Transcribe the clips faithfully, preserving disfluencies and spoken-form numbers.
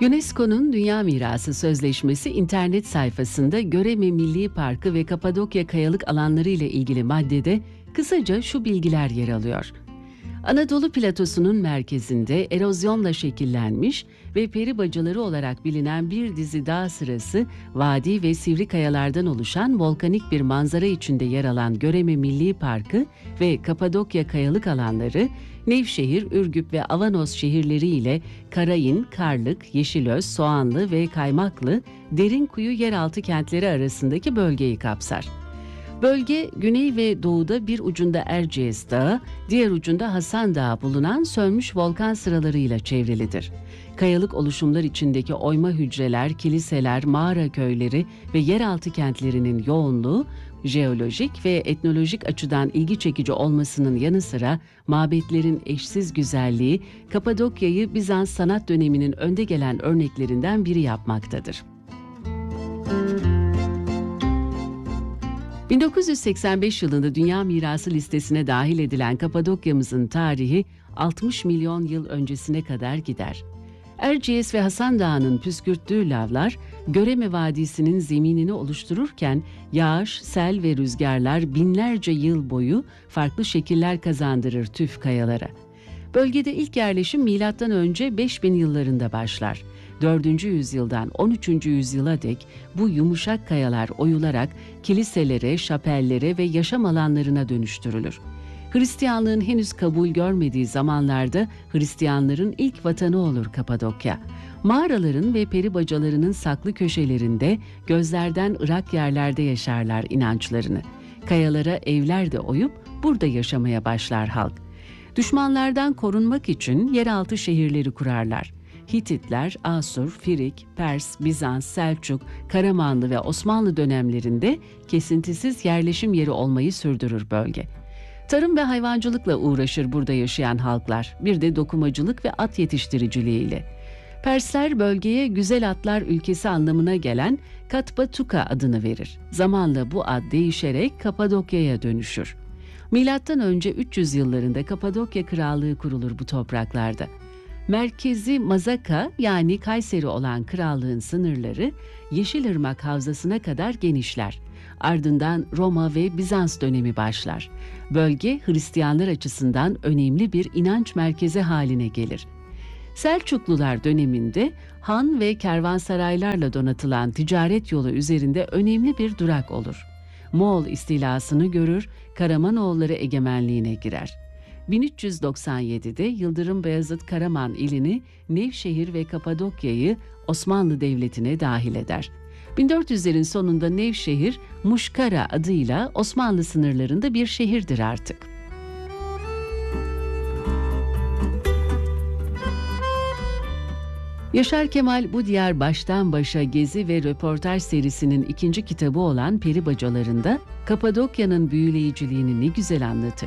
UNESCO'nun Dünya Mirası Sözleşmesi internet sayfasında Göreme Milli Parkı ve Kapadokya Kayalık Alanları ile ilgili maddede kısaca şu bilgiler yer alıyor. Anadolu platosunun merkezinde erozyonla şekillenmiş ve peri bacaları olarak bilinen bir dizi dağ sırası, vadi ve sivri kayalardan oluşan volkanik bir manzara içinde yer alan Göreme Milli Parkı ve Kapadokya Kayalık Alanları, Nevşehir, Ürgüp ve Avanos şehirleri ile Karayın, Karlık, Yeşilöz, Soğanlı ve Kaymaklı, Derinkuyu yeraltı kentleri arasındaki bölgeyi kapsar. Bölge, güney ve doğuda bir ucunda Erciyes Dağı, diğer ucunda Hasan Dağı bulunan sönmüş volkan sıralarıyla çevrilidir. Kayalık oluşumlar içindeki oyma hücreler, kiliseler, mağara köyleri ve yeraltı kentlerinin yoğunluğu, jeolojik ve etnolojik açıdan ilgi çekici olmasının yanı sıra mabetlerin eşsiz güzelliği, Kapadokya'yı Bizans sanat döneminin önde gelen örneklerinden biri yapmaktadır. bin dokuz yüz seksen beş yılında Dünya Mirası listesine dahil edilen Kapadokya'mızın tarihi altmış milyon yıl öncesine kadar gider. Erciyes ve Hasan Dağı'nın püskürttüğü lavlar, Göreme Vadisi'nin zeminini oluştururken yağış, sel ve rüzgarlar binlerce yıl boyu farklı şekiller kazandırır tüf kayalara. Bölgede ilk yerleşim milattan önce beş bin yıllarında başlar. dördüncü yüzyıldan on üçüncü yüzyıla dek bu yumuşak kayalar oyularak kiliselere, şapellere ve yaşam alanlarına dönüştürülür. Hristiyanlığın henüz kabul görmediği zamanlarda Hristiyanların ilk vatanı olur Kapadokya. Mağaraların ve peri bacalarının saklı köşelerinde, gözlerden ırak yerlerde yaşarlar inançlarını. Kayalara evler de oyup burada yaşamaya başlar halk. Düşmanlardan korunmak için yeraltı şehirleri kurarlar. Hititler, Asur, Firik, Pers, Bizans, Selçuk, Karamanlı ve Osmanlı dönemlerinde kesintisiz yerleşim yeri olmayı sürdürür bölge. Tarım ve hayvancılıkla uğraşır burada yaşayan halklar, bir de dokumacılık ve at yetiştiriciliğiyle. Persler bölgeye güzel atlar ülkesi anlamına gelen Katpatuka adını verir. Zamanla bu ad değişerek Kapadokya'ya dönüşür. Milattan önce üç yüz yıllarında Kapadokya Krallığı kurulur bu topraklarda. Merkezi Mazaka yani Kayseri olan krallığın sınırları Yeşilırmak Havzası'na kadar genişler. Ardından Roma ve Bizans dönemi başlar. Bölge Hristiyanlar açısından önemli bir inanç merkezi haline gelir. Selçuklular döneminde han ve kervansaraylarla donatılan ticaret yolu üzerinde önemli bir durak olur. Moğol istilasını görür, Karamanoğulları egemenliğine girer. bin üç yüz doksan yedide Yıldırım Beyazıt Karaman ilini, Nevşehir ve Kapadokya'yı Osmanlı Devleti'ne dahil eder. bin dört yüzlerin sonunda Nevşehir, Muşkara adıyla Osmanlı sınırlarında bir şehirdir artık. Yaşar Kemal bu diyar baştan başa gezi ve röportaj serisinin ikinci kitabı olan Peri Bacaları'nda Kapadokya'nın büyüleyiciliğini ne güzel anlatır.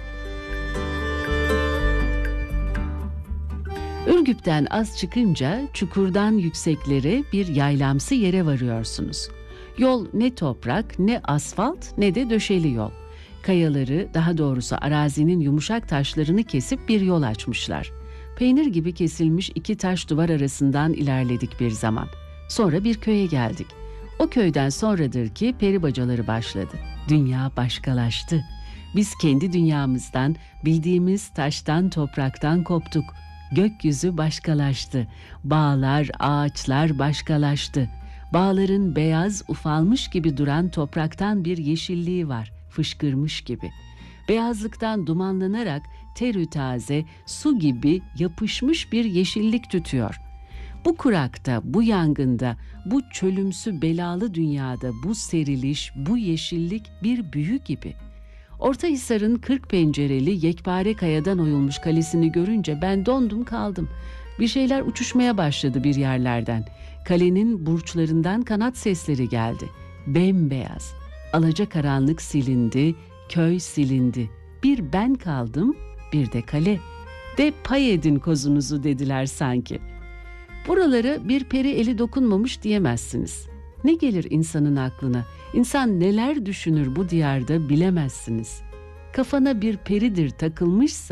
Ürgüp'ten az çıkınca çukurdan yükseklere bir yaylamsı yere varıyorsunuz. Yol ne toprak, ne asfalt, ne de döşeli yol. Kayaları, daha doğrusu arazinin yumuşak taşlarını kesip bir yol açmışlar. Peynir gibi kesilmiş iki taş duvar arasından ilerledik bir zaman. Sonra bir köye geldik. O köyden sonradır ki peri bacaları başladı. Dünya başkalaştı. Biz kendi dünyamızdan, bildiğimiz taştan, topraktan koptuk. Gökyüzü başkalaştı. Bağlar, ağaçlar başkalaştı. Bağların beyaz, ufalmış gibi duran topraktan bir yeşilliği var, fışkırmış gibi. Beyazlıktan dumanlanarak terü taze, su gibi yapışmış bir yeşillik tütüyor. Bu kurakta, bu yangında, bu çölümsü belalı dünyada bu seriliş, bu yeşillik bir büyü gibi. Ortahisar'ın kırk pencereli yekpare kayadan oyulmuş kalesini görünce ben dondum kaldım. Bir şeyler uçuşmaya başladı bir yerlerden. Kalenin burçlarından kanat sesleri geldi. Bembeyaz. Alacakaranlık silindi, köy silindi. Bir ben kaldım, bir de kale. De pay edin kozunuzu dediler sanki. Buralara bir peri eli dokunmamış diyemezsiniz. Ne gelir insanın aklına? İnsan neler düşünür bu diyarda bilemezsiniz. Kafana bir peridir takılmışsa,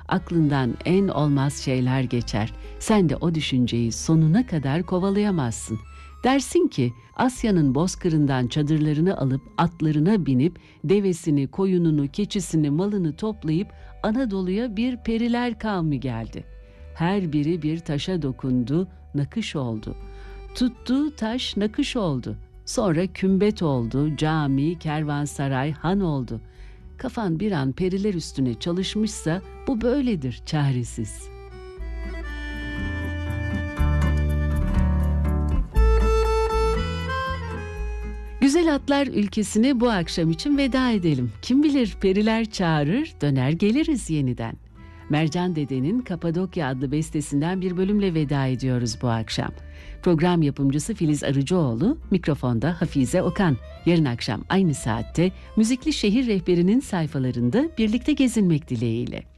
aklından en olmaz şeyler geçer. Sen de o düşünceyi sonuna kadar kovalayamazsın. Dersin ki Asya'nın bozkırından çadırlarını alıp atlarına binip devesini, koyununu, keçisini, malını toplayıp Anadolu'ya bir periler kavmi geldi. Her biri bir taşa dokundu, nakış oldu. Tuttuğu taş nakış oldu. Sonra kümbet oldu, cami, kervansaray, han oldu. Kafan bir an periler üstüne çalışmışsa bu böyledir, çaresiz. Güzel Atlar Ülkesi'ne bu akşam için veda edelim. Kim bilir periler çağırır, döner geliriz yeniden. Mercan Dede'nin Kapadokya adlı bestesinden bir bölümle veda ediyoruz bu akşam. Program yapımcısı Filiz Arıcıoğlu, mikrofonda Hafize Okan. Yarın akşam aynı saatte Müzikli Şehir Rehberi'nin sayfalarında birlikte gezinmek dileğiyle.